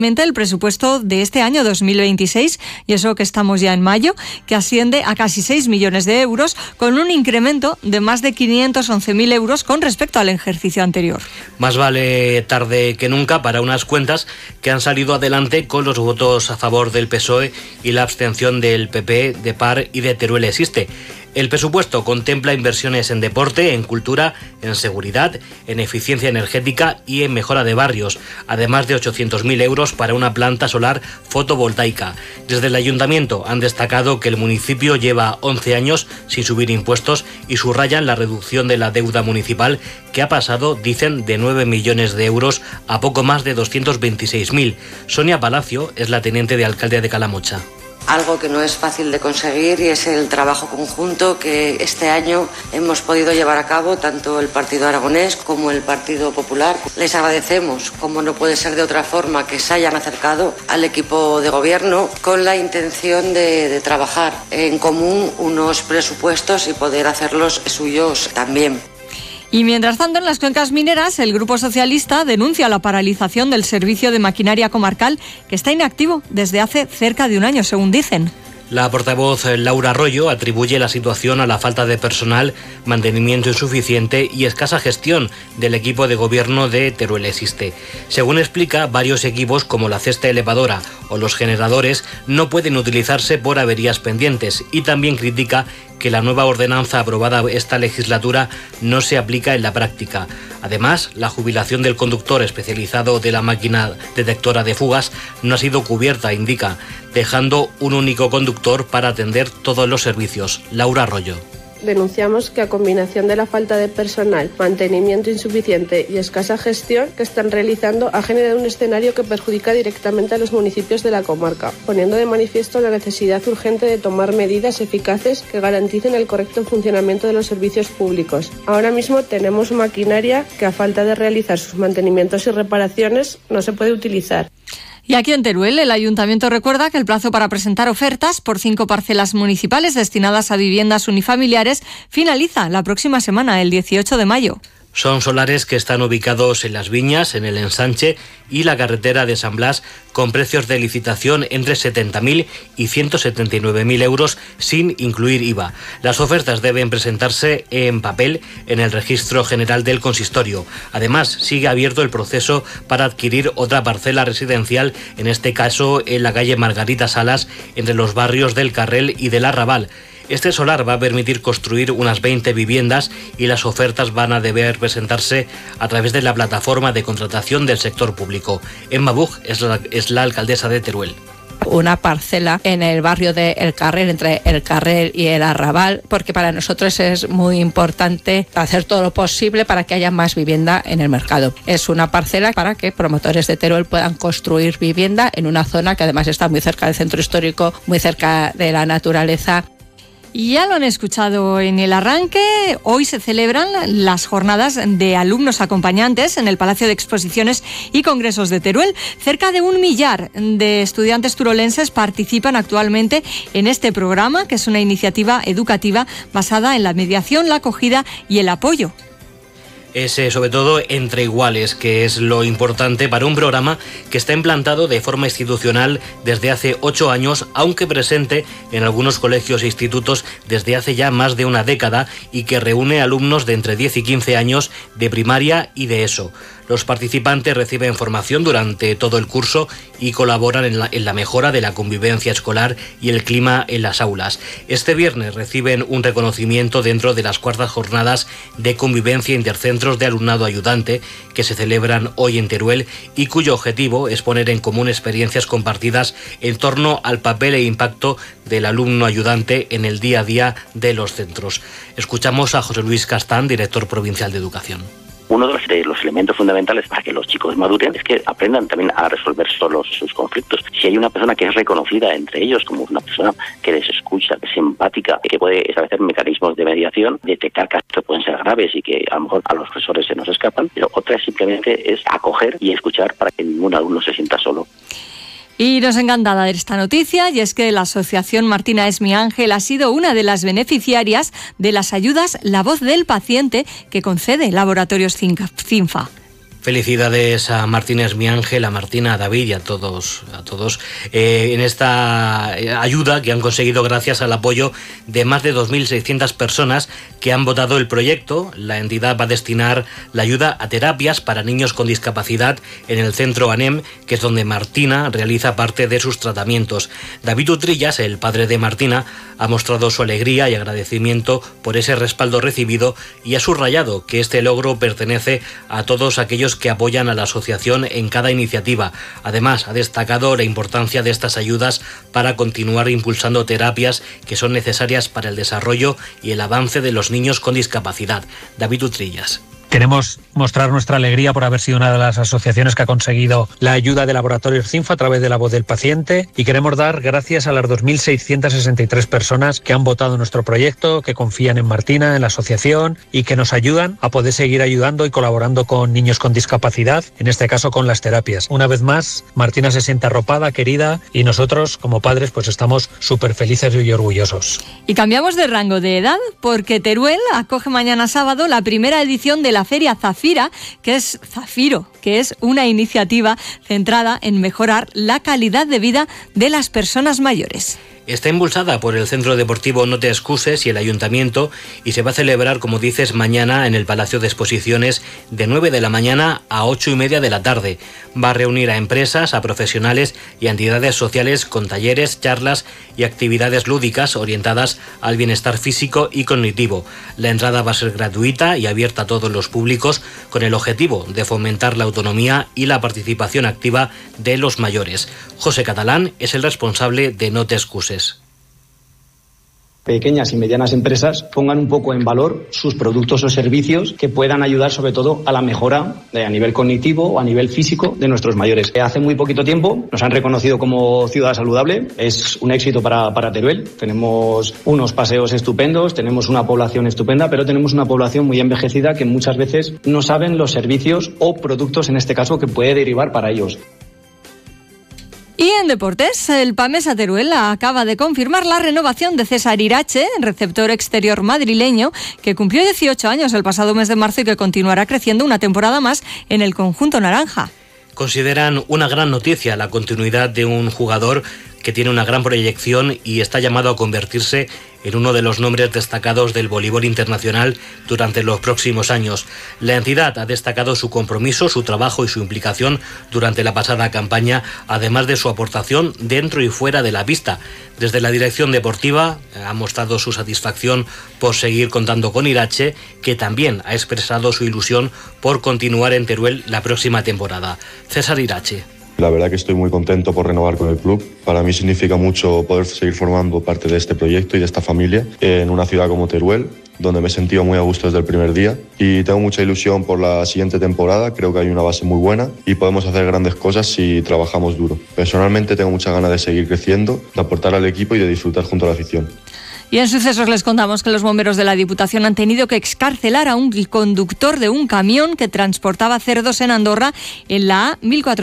el presupuesto de este año 2026, y eso que estamos ya en mayo, que asciende a casi 6 millones de euros, con un incremento de más de 511.000 euros con respecto al ejercicio anterior. Más vale tarde que nunca para unas cuentas que han salido adelante con los votos a favor del PSOE y la abstención del PP, de PAR y de Teruel Existe. El presupuesto contempla inversiones en deporte, en cultura, en seguridad, en eficiencia energética y en mejora de barrios, además de 800.000 euros para una planta solar fotovoltaica. Desde el ayuntamiento han destacado que el municipio lleva 11 años sin subir impuestos y subrayan la reducción de la deuda municipal, que ha pasado, dicen, de 9 millones de euros a poco más de 226.000. Sonia Palacio es la teniente de alcalde de Calamocha. Algo que no es fácil de conseguir, y es el trabajo conjunto que este año hemos podido llevar a cabo tanto el Partido Aragonés como el Partido Popular. Les agradecemos, como no puede ser de otra forma, que se hayan acercado al equipo de gobierno con la intención de trabajar en común unos presupuestos y poder hacerlos suyos también. Y mientras tanto, en las cuencas mineras, el Grupo Socialista denuncia la paralización del servicio de maquinaria comarcal, que está inactivo desde hace cerca de un año, según dicen. La portavoz Laura Arroyo atribuye la situación a la falta de personal, mantenimiento insuficiente y escasa gestión del equipo de gobierno de Teruel Existe. Según explica, varios equipos como la cesta elevadora o los generadores no pueden utilizarse por averías pendientes, y también critica que la nueva ordenanza aprobada esta legislatura no se aplica en la práctica. Además, la jubilación del conductor especializado de la máquina detectora de fugas no ha sido cubierta, indica, dejando un único conductor para atender todos los servicios. Laura Arroyo. Denunciamos que a combinación de la falta de personal, mantenimiento insuficiente y escasa gestión que están realizando ha generado un escenario que perjudica directamente a los municipios de la comarca, poniendo de manifiesto la necesidad urgente de tomar medidas eficaces que garanticen el correcto funcionamiento de los servicios públicos. Ahora mismo tenemos maquinaria que, a falta de realizar sus mantenimientos y reparaciones, no se puede utilizar. Y aquí en Teruel, el ayuntamiento recuerda que el plazo para presentar ofertas por 5 parcelas municipales destinadas a viviendas unifamiliares finaliza la próxima semana, el 18 de mayo. Son solares que están ubicados en Las Viñas, en el Ensanche y la carretera de San Blas, con precios de licitación entre 70.000 y 179.000 euros, sin incluir IVA. Las ofertas deben presentarse en papel en el Registro General del Consistorio. Además, sigue abierto el proceso para adquirir otra parcela residencial, en este caso en la calle Margarita Salas, entre los barrios del Carrel y del Arrabal. Este solar va a permitir construir unas 20 viviendas y las ofertas van a deber presentarse a través de la plataforma de contratación del sector público. Emma Bug es la alcaldesa de Teruel. Una parcela en el barrio de El Carrel, entre El Carrel y el Arrabal, porque para nosotros es muy importante hacer todo lo posible para que haya más vivienda en el mercado. Es una parcela para que promotores de Teruel puedan construir vivienda en una zona que además está muy cerca del centro histórico, muy cerca de la naturaleza. Y ya lo han escuchado en el arranque, hoy se celebran las jornadas de alumnos acompañantes en el Palacio de Exposiciones y Congresos de Teruel. Cerca de 1 millar de estudiantes turolenses participan actualmente en este programa, que es una iniciativa educativa basada en la mediación, la acogida y el apoyo. Es sobre todo entre iguales, que es lo importante para un programa que está implantado de forma institucional desde hace 8 años, aunque presente en algunos colegios e institutos desde hace ya más de una década, y que reúne alumnos de entre 10 y 15 años de primaria y de ESO. Los participantes reciben formación durante todo el curso y colaboran en la mejora de la convivencia escolar y el clima en las aulas. Este viernes reciben un reconocimiento dentro de las cuartas jornadas de convivencia intercentros de alumnado ayudante, que se celebran hoy en Teruel y cuyo objetivo es poner en común experiencias compartidas en torno al papel e impacto del alumno ayudante en el día a día de los centros. Escuchamos a José Luis Castán, director provincial de Educación. Uno de los elementos fundamentales para que los chicos maduren es que aprendan también a resolver solos sus conflictos. Si hay una persona que es reconocida entre ellos como una persona que les escucha, que es empática, que puede establecer mecanismos de mediación, detectar casos que pueden ser graves y que a lo mejor a los profesores se nos escapan, pero otra simplemente es acoger y escuchar para que ningún alumno se sienta solo. Y nos encanta dar esta noticia, y es que la Asociación Martina es mi ángel ha sido una de las beneficiarias de las ayudas La Voz del Paciente que concede Laboratorios CINFA. Felicidades a Martínez Miángel, a Martina, a David y a todos en esta ayuda que han conseguido gracias al apoyo de más de 2.600 personas que han votado el proyecto. La entidad va a destinar la ayuda a terapias para niños con discapacidad en el centro ANEM, que es donde Martina realiza parte de sus tratamientos. David Utrillas, el padre de Martina, ha mostrado su alegría y agradecimiento por ese respaldo recibido y ha subrayado que este logro pertenece a todos aquellos que apoyan a la asociación en cada iniciativa. Además, ha destacado la importancia de estas ayudas para continuar impulsando terapias que son necesarias para el desarrollo y el avance de los niños con discapacidad. David Utrillas. Queremos mostrar nuestra alegría por haber sido una de las asociaciones que ha conseguido la ayuda de Laboratorios CINFO a través de La Voz del Paciente, y queremos dar gracias a las 2.663 personas que han votado nuestro proyecto, que confían en Martina, en la asociación y que nos ayudan a poder seguir ayudando y colaborando con niños con discapacidad, en este caso con las terapias. Una vez más, Martina se siente arropada, querida, y nosotros como padres pues estamos súper felices y orgullosos. Y cambiamos de rango de edad porque Teruel acoge mañana sábado la primera edición de la Feria Zafira, que es Zafiro, que es una iniciativa centrada en mejorar la calidad de vida de las personas mayores. Está impulsada por el Centro Deportivo No Te Excuses y el Ayuntamiento y se va a celebrar, como dices, mañana en el Palacio de Exposiciones de 9 de la mañana a 8:30 de la tarde. Va a reunir a empresas, a profesionales y a entidades sociales con talleres, charlas y actividades lúdicas orientadas al bienestar físico y cognitivo. La entrada va a ser gratuita y abierta a todos los públicos con el objetivo de fomentar la autonomía y la participación activa de los mayores. José Catalán es el responsable de No Te Excuses. Pequeñas y medianas empresas pongan un poco en valor sus productos o servicios que puedan ayudar sobre todo a la mejora a nivel cognitivo o a nivel físico de nuestros mayores. Hace muy poquito tiempo nos han reconocido como ciudad saludable. Es un éxito para Teruel. Tenemos unos paseos estupendos, tenemos una población estupenda, pero tenemos una población muy envejecida que muchas veces no saben los servicios o productos, en este caso, que puede derivar para ellos. Y en deportes, el Pamesa Teruel acaba de confirmar la renovación de César Irache, receptor exterior madrileño, que cumplió 18 años el pasado mes de marzo y que continuará creciendo una temporada más en el conjunto naranja. Consideran una gran noticia la continuidad de un jugador que tiene una gran proyección y está llamado a convertirse en uno de los nombres destacados del voleibol internacional durante los próximos años. La entidad ha destacado su compromiso, su trabajo y su implicación durante la pasada campaña, además de su aportación dentro y fuera de la pista. Desde la dirección deportiva ha mostrado su satisfacción por seguir contando con Irache, que también ha expresado su ilusión por continuar en Teruel la próxima temporada. César Irache. La verdad que estoy muy contento por renovar con el club. Para mí significa mucho poder seguir formando parte de este proyecto y de esta familia en una ciudad como Teruel, donde me he sentido muy a gusto desde el primer día y tengo mucha ilusión por la siguiente temporada. Creo que hay una base muy buena y podemos hacer grandes cosas si trabajamos duro. Personalmente tengo muchas ganas de seguir creciendo, de aportar al equipo y de disfrutar junto a la afición. Y en sucesos les contamos que los bomberos de la Diputación han tenido que excarcelar a un conductor de un camión que transportaba cerdos en Andorra en la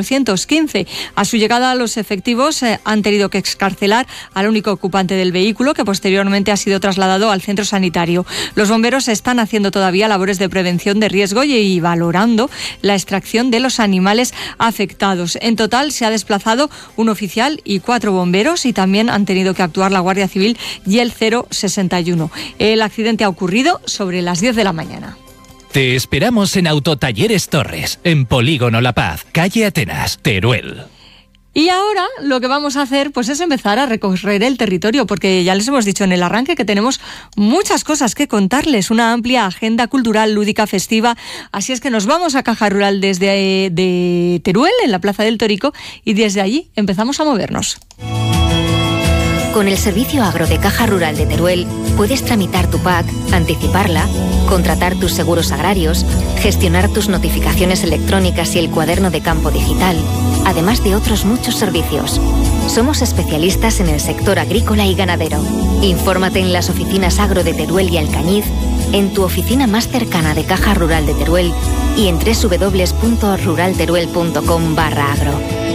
A1415. A su llegada, los efectivos han tenido que excarcelar al único ocupante del vehículo, que posteriormente ha sido trasladado al centro sanitario. Los bomberos están haciendo todavía labores de prevención de riesgo y valorando la extracción de los animales afectados. En total se ha desplazado un oficial y 4 bomberos y también han tenido que actuar la Guardia Civil y el 061. El accidente ha ocurrido sobre las 10 de la mañana. Te esperamos en Autotalleres Torres, en Polígono La Paz, calle Atenas, Teruel. Y ahora lo que vamos a hacer pues es empezar a recorrer el territorio, porque ya les hemos dicho en el arranque que tenemos muchas cosas que contarles, una amplia agenda cultural, lúdica, festiva. Así es que nos vamos a Caja Rural desde de Teruel, en la Plaza del Torico, y desde allí empezamos a movernos. Con el servicio agro de Caja Rural de Teruel puedes tramitar tu PAC, anticiparla, contratar tus seguros agrarios, gestionar tus notificaciones electrónicas y el cuaderno de campo digital, además de otros muchos servicios. Somos especialistas en el sector agrícola y ganadero. Infórmate en las oficinas agro de Teruel y Alcañiz, en tu oficina más cercana de Caja Rural de Teruel y en www.ruralteruel.com/agro.